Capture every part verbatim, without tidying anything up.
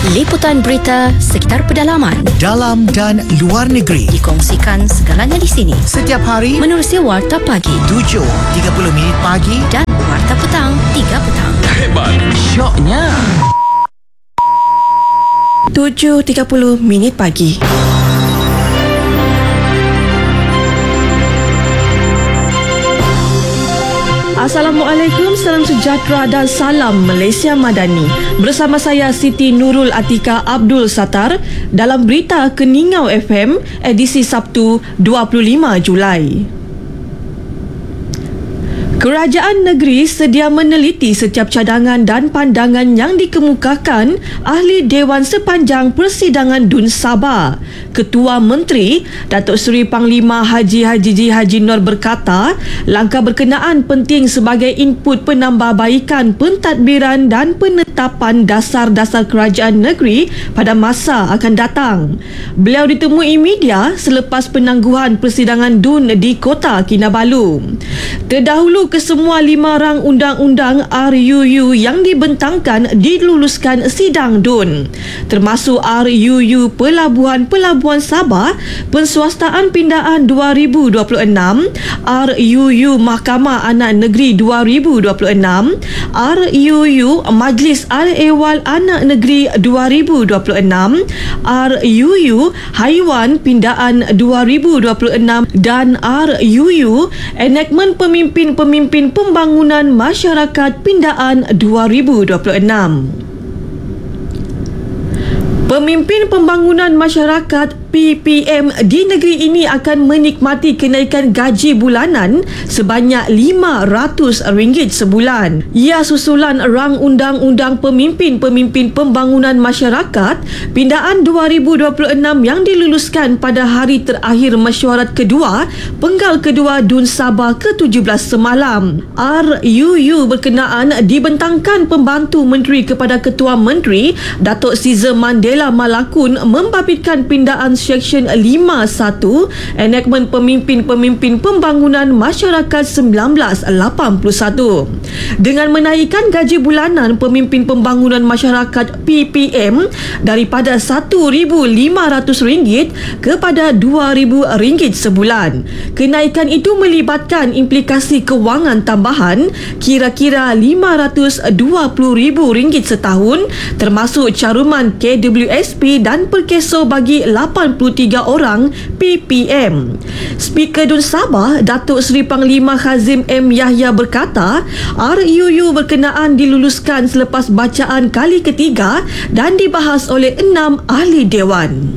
Liputan berita sekitar pedalaman, dalam dan luar negeri, dikongsikan segalanya di sini. Setiap hari menerusi Warta Pagi tujuh tiga puluh minit pagi dan Warta Petang tiga petang. Hebat, syoknya tujuh tiga puluh minit pagi. Assalamualaikum, salam sejahtera dan salam Malaysia Madani. Bersama saya Siti Nurul Atika Abdul Sattar dalam berita Keningau F M edisi Sabtu dua puluh lima Julai. Kerajaan negeri sedia meneliti setiap cadangan dan pandangan yang dikemukakan ahli Dewan sepanjang persidangan D U N Sabah. Ketua Menteri Datuk Seri Panglima Haji Haji Ji Haji Nur berkata, langkah berkenaan penting sebagai input penambahbaikan pentadbiran dan penetapan dasar-dasar kerajaan negeri pada masa akan datang. Beliau ditemui media selepas penangguhan persidangan D U N di Kota Kinabalu. Terdahulu kesemua lima rang undang-undang R U U yang dibentangkan diluluskan sidang D U N, termasuk R U U Pelabuhan-Pelabuhan Sabah, Penswastaan Pindaan dua ribu dua puluh enam, R U U Mahkamah Anak Negeri dua ribu dua puluh enam, R U U Majlis Al-Ehwal Anak Negeri dua ribu dua puluh enam, R U U Haiwan Pindaan dua ribu dua puluh enam dan R U U Enakmen Pemimpin-Pemimpin Pembangunan Masyarakat Pindaan dua ribu dua puluh enam. Pemimpin Pembangunan Masyarakat P P M di negeri ini akan menikmati kenaikan gaji bulanan sebanyak lima ratus ringgit sebulan. Ia susulan rang undang-undang Pemimpin-Pemimpin Pembangunan Masyarakat Pindaan dua ribu dua puluh enam yang diluluskan pada hari terakhir mesyuarat kedua Penggal Kedua D U N Sabah ke tujuh belas semalam. R U U berkenaan dibentangkan Pembantu Menteri kepada Ketua Menteri Datuk Caesar Mandela Malakun membabitkan pindaan Seksyen lima puluh satu Enakmen Pemimpin-Pemimpin Pembangunan Masyarakat seribu sembilan ratus lapan puluh satu dengan menaikkan gaji bulanan Pemimpin Pembangunan Masyarakat P P M daripada satu ribu lima ratus ringgit kepada dua ribu ringgit sebulan. Kenaikan itu melibatkan implikasi kewangan tambahan kira-kira lima ratus dua puluh ribu ringgit setahun, termasuk caruman K W S P dan perkeso bagi lapan puluh tiga orang P P M. Speaker D U N Sabah Datuk Seri Panglima Kazim M Yahya berkata, R U U berkenaan diluluskan selepas bacaan kali ketiga dan dibahas oleh enam ahli dewan.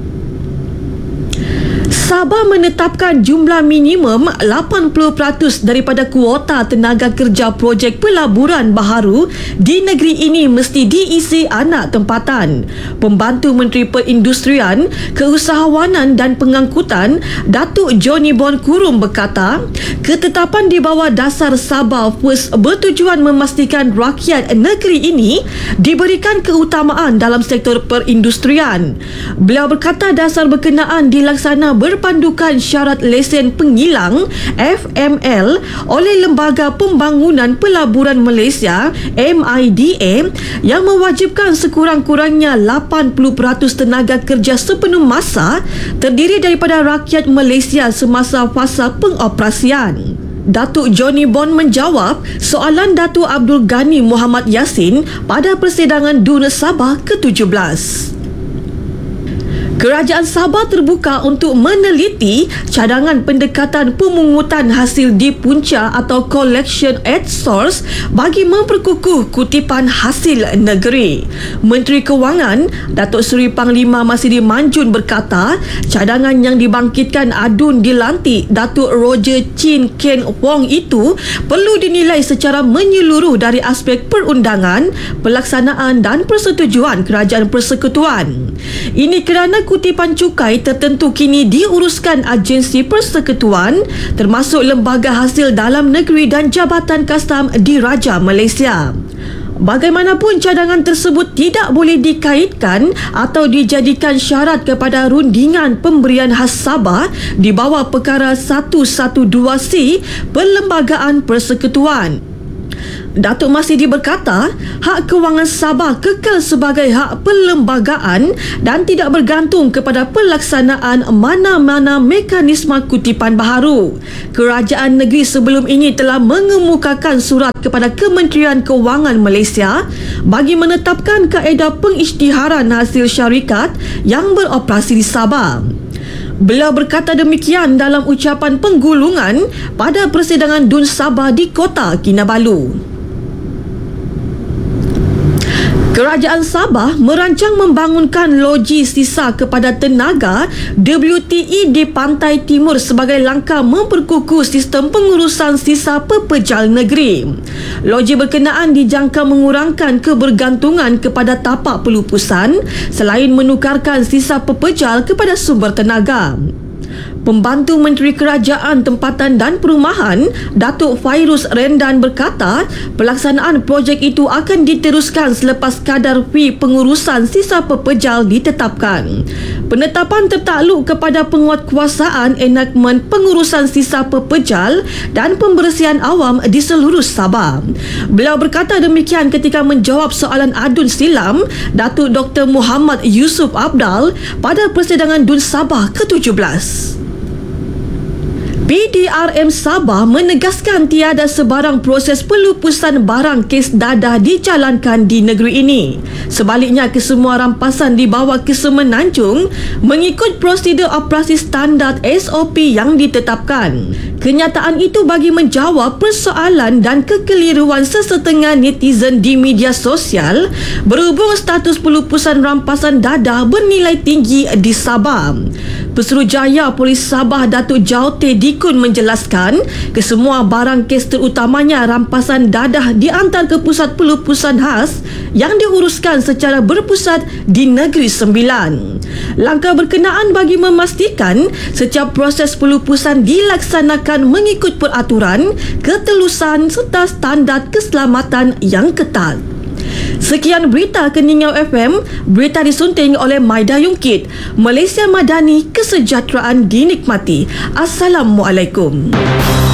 Sabah menetapkan jumlah minimum lapan puluh peratus daripada kuota tenaga kerja projek pelaburan baharu di negeri ini mesti diisi anak tempatan. Pembantu Menteri Perindustrian, Keusahawanan dan Pengangkutan Datuk Johnny Bon Kurum berkata, ketetapan di bawah dasar Sabah First bertujuan memastikan rakyat negeri ini diberikan keutamaan dalam sektor perindustrian. Beliau berkata dasar berkenaan dilaksana ber Berpandukan syarat lesen pengilang F M L oleh Lembaga Pembangunan Pelaburan Malaysia M I D A yang mewajibkan sekurang-kurangnya lapan puluh peratus tenaga kerja sepenuh masa terdiri daripada rakyat Malaysia semasa fasa pengoperasian. Datuk Johnny Bon menjawab soalan Datuk Abdul Ghani Muhammad Yassin pada persidangan D U N Sabah ke tujuh belas. Kerajaan Sabah terbuka untuk meneliti cadangan pendekatan pemungutan hasil di punca atau collection at source bagi memperkukuh kutipan hasil negeri. Menteri Kewangan Datuk Seri Panglima Masidi Manjun berkata, cadangan yang dibangkitkan adun dilantik Datuk Roger Chin Ken Wong itu perlu dinilai secara menyeluruh dari aspek perundangan, pelaksanaan dan persetujuan Kerajaan Persekutuan. Ini kerana kutipan cukai tertentu kini diuruskan agensi persekutuan termasuk Lembaga Hasil Dalam Negeri dan Jabatan Kastam Diraja Malaysia. Bagaimanapun cadangan tersebut tidak boleh dikaitkan atau dijadikan syarat kepada rundingan pemberian khas Sabah di bawah perkara seratus dua belas C Perlembagaan Persekutuan. Datuk Masidi berkata, hak kewangan Sabah kekal sebagai hak perlembagaan dan tidak bergantung kepada pelaksanaan mana-mana mekanisme kutipan baharu. Kerajaan negeri sebelum ini telah mengemukakan surat kepada Kementerian Kewangan Malaysia bagi menetapkan kaedah pengisytiharan hasil syarikat yang beroperasi di Sabah. Beliau berkata demikian dalam ucapan penggulungan pada persidangan Dun Sabah di Kota Kinabalu. Kerajaan Sabah merancang membangunkan loji sisa kepada tenaga W T E di Pantai Timur sebagai langkah memperkukuh sistem pengurusan sisa pepejal negeri. Loji berkenaan dijangka mengurangkan kebergantungan kepada tapak pelupusan selain menukarkan sisa pepejal kepada sumber tenaga. Pembantu Menteri Kerajaan Tempatan dan Perumahan, Datuk Fairuz Rendan berkata, pelaksanaan projek itu akan diteruskan selepas kadar fee pengurusan sisa pepejal ditetapkan. Penetapan tertakluk kepada penguatkuasaan enakmen pengurusan sisa pepejal dan pembersihan awam di seluruh Sabah. Beliau berkata demikian ketika menjawab soalan adun silam Datuk Doktor Muhammad Yusuf Abdal pada persidangan Dun Sabah ke tujuh belas. P D R M Sabah menegaskan tiada sebarang proses pelupusan barang kes dadah dijalankan di negeri ini. Sebaliknya, kesemua rampasan dibawa ke Semenanjung mengikut prosedur operasi standard S O P yang ditetapkan. Kenyataan itu bagi menjawab persoalan dan kekeliruan sesetengah netizen di media sosial berhubung status pelupusan rampasan dadah bernilai tinggi di Sabah. Pesuruhjaya Polis Sabah Datuk Jaute Dikun menjelaskan kesemua barang kes terutamanya rampasan dadah diantar ke pusat pelupusan khas yang diuruskan secara berpusat di Negeri Sembilan. Langkah berkenaan bagi memastikan setiap proses pelupusan dilaksanakan mengikut peraturan, ketelusan serta standard keselamatan yang ketat. Sekian berita Keningau F M, berita disunting oleh Maida Yungkit. Malaysia Madani, kesejahteraan dinikmati. Assalamualaikum.